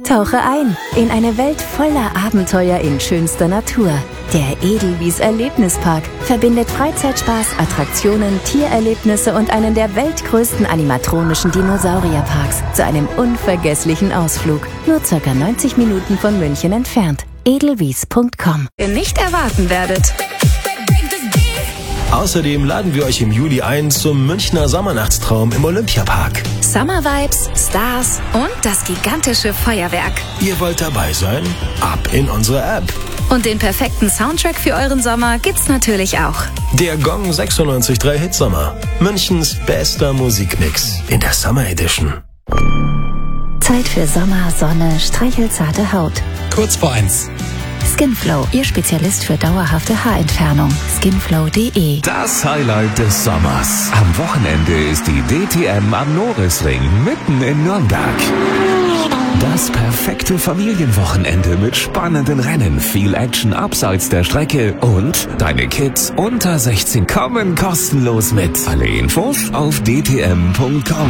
Tauche ein in eine Welt voller Abenteuer in schönster Natur. Der Edelwies Erlebnispark verbindet Freizeitspaß, Attraktionen, Tiererlebnisse und einen der weltgrößten animatronischen Dinosaurierparks zu einem unvergesslichen Ausflug. Nur ca. 90 Minuten von München entfernt. Edelwies.com. Ihr nicht erwarten werdet. Außerdem laden wir euch im Juli ein zum Münchner Sommernachtstraum im Olympiapark. Summer Vibes, Stars und das gigantische Feuerwerk. Ihr wollt dabei sein? Ab in unsere App. Und den perfekten Soundtrack für euren Sommer gibt's natürlich auch. Der Gong 96.3 Hitsommer. Münchens bester Musikmix in der Summer Edition. Zeit für Sommer, Sonne, streichelzarte Haut. Kurz vor 1. Skinflow, Ihr Spezialist für dauerhafte Haarentfernung. Skinflow.de. Das Highlight des Sommers. Am Wochenende ist die DTM am Norisring mitten in Nürnberg. Das perfekte Familienwochenende mit spannenden Rennen, viel Action abseits der Strecke und deine Kids unter 16 kommen kostenlos mit. Alle Infos auf dtm.com.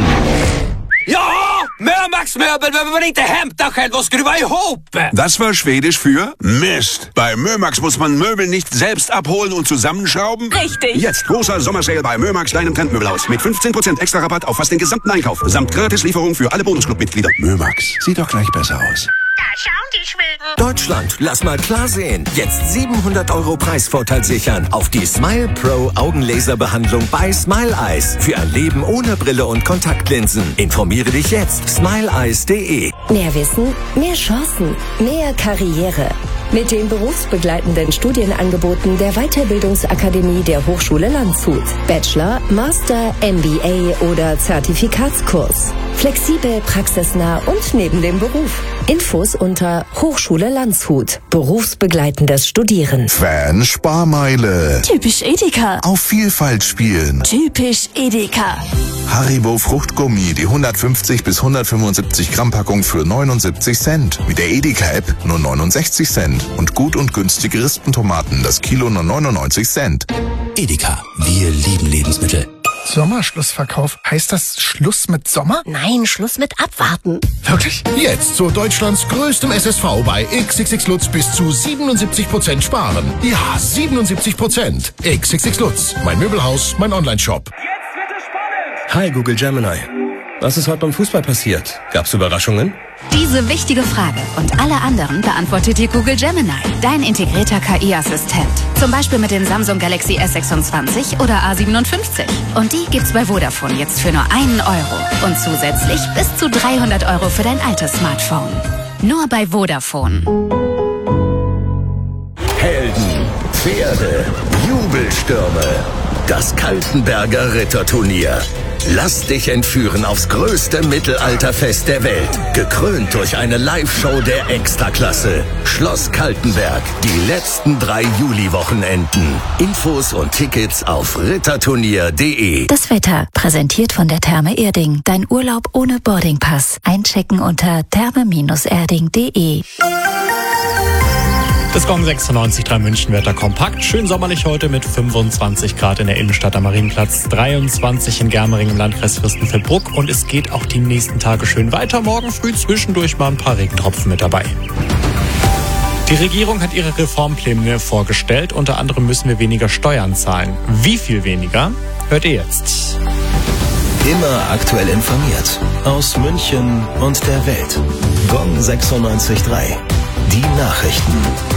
Ja, Mörmax Möbel, wenn man inte hämtar själv och skruva ihop. Das war Schwedisch für Mist. Bei Mörmax muss man Möbel nicht selbst abholen und zusammenschrauben. Richtig. Jetzt großer Sommersale bei Mörmax, deinem Trendmöbelhaus. Mit 15% extra Rabatt auf fast den gesamten Einkauf. Samt Gratislieferung für alle Bonusclub-Mitglieder. Mörmax, sieht doch gleich besser aus. Da schauen die Schweden. Deutschland, lass mal klar sehen. Jetzt 700 € Preisvorteil sichern auf die Smile Pro Augenlaserbehandlung bei Smile Eyes. Für ein Leben ohne Brille und Kontaktlinsen. Informiere dich jetzt. smileeyes.de. Mehr Wissen, mehr Chancen, mehr Karriere. Mit den berufsbegleitenden Studienangeboten der Weiterbildungsakademie der Hochschule Landshut. Bachelor, Master, MBA oder Zertifikatskurs. Flexibel, praxisnah und neben dem Beruf. Infos unter Hochschule Landshut. Berufsbegleitendes Studieren. Fan-Sparmeile. Typisch Edeka. Auf Vielfalt spielen. Typisch Edeka. Haribo Fruchtgummi, die 150 bis 175 Gramm Packung für 79 Cent. Mit der Edeka-App nur 69 Cent. Und gut und günstige Rispentomaten, das Kilo nur 99 Cent. Edeka, wir lieben Lebensmittel. Sommerschlussverkauf. Heißt das Schluss mit Sommer? Nein, Schluss mit Abwarten. Wirklich? Jetzt zu Deutschlands größtem SSV bei XXX Lutz bis zu 77% sparen. Ja, 77%. XXX Lutz. Mein Möbelhaus, mein Onlineshop. Jetzt wird es spannend. Hi Google Gemini. Was ist heute beim Fußball passiert? Gab's Überraschungen? Diese wichtige Frage und alle anderen beantwortet dir Google Gemini, dein integrierter KI-Assistent. Zum Beispiel mit den Samsung Galaxy S26 oder A57. Und die gibt's bei Vodafone jetzt für nur 1 € und zusätzlich bis zu 300 € für dein altes Smartphone. Nur bei Vodafone. Helden, Pferde, Jubelstürme. Das Kaltenberger Ritterturnier. Lass dich entführen aufs größte Mittelalterfest der Welt. Gekrönt durch eine Live-Show der Extraklasse. Schloss Kaltenberg. Die letzten 3 Juli-Wochenenden. Infos und Tickets auf ritterturnier.de. Das Wetter, präsentiert von der Therme Erding. Dein Urlaub ohne Boardingpass. Einchecken unter therme-erding.de. Das Gong 96.3 München-Wetter kompakt. Schön sommerlich heute mit 25 Grad in der Innenstadt am Marienplatz, 23 in Germering im Landkreis Fürstenfeldbruck. Und es geht auch die nächsten Tage schön weiter. Morgen früh zwischendurch mal ein paar Regentropfen mit dabei. Die Regierung hat ihre Reformpläne vorgestellt. Unter anderem müssen wir weniger Steuern zahlen. Wie viel weniger? Hört ihr jetzt. Immer aktuell informiert. Aus München und der Welt. Gong 96.3. Die Nachrichten.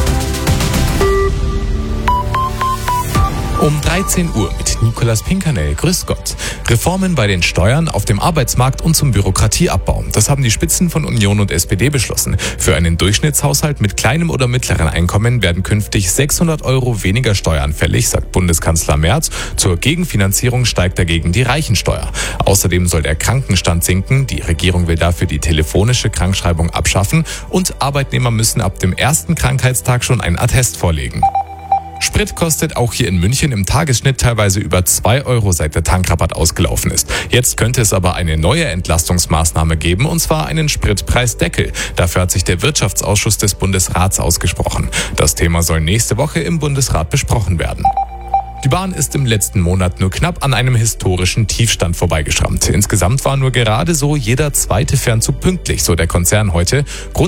Um 13 Uhr mit Nicolas Pinkernell. Grüß Gott. Reformen bei den Steuern, auf dem Arbeitsmarkt und zum Bürokratieabbau. Das haben die Spitzen von Union und SPD beschlossen. Für einen Durchschnittshaushalt mit kleinem oder mittleren Einkommen werden künftig 600 € weniger Steuern fällig, sagt Bundeskanzler Merz. Zur Gegenfinanzierung steigt dagegen die Reichensteuer. Außerdem soll der Krankenstand sinken. Die Regierung will dafür die telefonische Krankschreibung abschaffen und Arbeitnehmer müssen ab dem ersten Krankheitstag schon einen Attest vorlegen. Sprit kostet auch hier in München im Tagesschnitt teilweise über 2 €, seit der Tankrabatt ausgelaufen ist. Jetzt könnte es aber eine neue Entlastungsmaßnahme geben, und zwar einen Spritpreisdeckel. Dafür hat sich der Wirtschaftsausschuss des Bundesrats ausgesprochen. Das Thema soll nächste Woche im Bundesrat besprochen werden. Die Bahn ist im letzten Monat nur knapp an einem historischen Tiefstand vorbeigeschrammt. Insgesamt war nur gerade so jeder zweite Fernzug pünktlich, so der Konzern heute.